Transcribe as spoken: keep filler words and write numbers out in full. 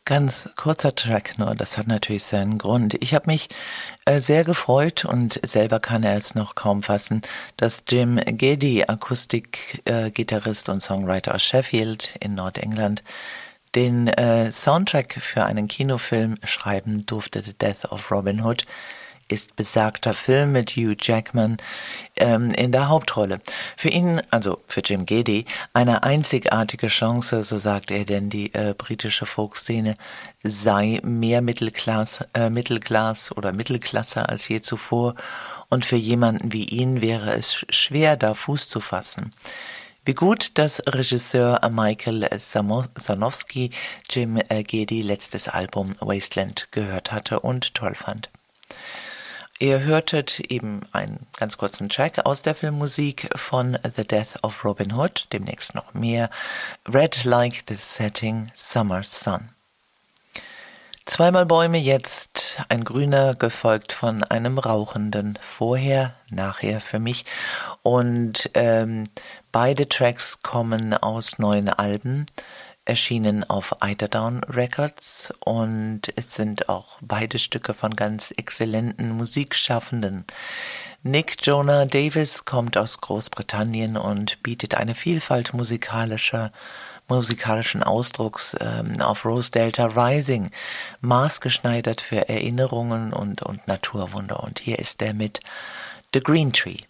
Ganz kurzer Track nur, das hat natürlich seinen Grund. Ich habe mich äh, sehr gefreut und selber kann er es noch kaum fassen, dass Jim Geddie, Akustikgitarrist äh, und Songwriter aus Sheffield in Nordengland, den äh, Soundtrack für einen Kinofilm schreiben durfte. The Death of Robin Hood ist besagter Film mit Hugh Jackman ähm, in der Hauptrolle. Für ihn, also für Jim Geddie, eine einzigartige Chance, so sagt er, denn die äh, britische Folkszene sei mehr Mittelklasse, äh, Mittelklasse oder Mittelklasse als je zuvor und für jemanden wie ihn wäre es schwer, da Fuß zu fassen. Wie gut, dass Regisseur Michael Sarnowski Jim Geddie letztes Album Wasteland gehört hatte und toll fand. Ihr hörtet eben einen ganz kurzen Track aus der Filmmusik von The Death of Robin Hood, demnächst noch mehr. Red Like the Setting Summer Sun. Zweimal Bäume, jetzt ein grüner, gefolgt von einem rauchenden. Vorher, nachher für mich. Und ähm, beide Tracks kommen aus neuen Alben, erschienen auf Eiderdown Records, und es sind auch beide Stücke von ganz exzellenten Musikschaffenden. Nick Jonah Davis kommt aus Großbritannien und bietet eine Vielfalt musikalischer musikalischen Ausdrucks ähm, auf Rose Delta Rising, maßgeschneidert für Erinnerungen und, und Naturwunder. Und hier ist er mit The Green Tree.